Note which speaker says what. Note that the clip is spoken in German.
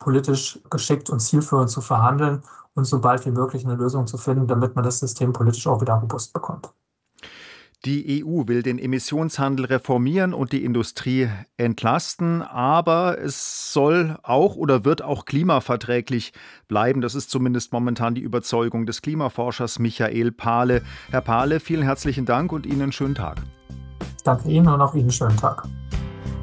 Speaker 1: politisch geschickt und zielführend zu verhandeln und so bald wie möglich eine Lösung zu finden, damit man das System politisch auch wieder robust bekommt.
Speaker 2: Die EU will den Emissionshandel reformieren und die Industrie entlasten, aber es soll auch oder wird auch klimaverträglich bleiben. Das ist zumindest momentan die Überzeugung des Klimaforschers Michael Pahle. Herr Pahle, vielen herzlichen Dank und Ihnen einen schönen Tag.
Speaker 1: Danke Ihnen und auch Ihnen einen schönen Tag.